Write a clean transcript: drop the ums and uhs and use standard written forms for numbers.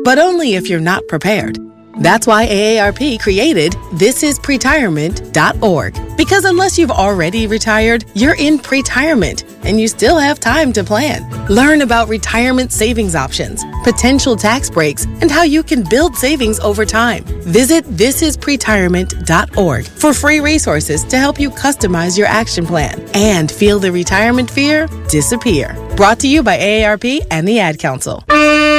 but only if you're not prepared. That's why AARP created thisispretirement.org. Because unless you've already retired, you're in pretirement, and you still have time to plan. Learn about retirement savings options, potential tax breaks, and how you can build savings over time. Visit thisispretirement.org for free resources to help you customize your action plan and feel the retirement fear disappear. Brought to you by AARP and the Ad Council.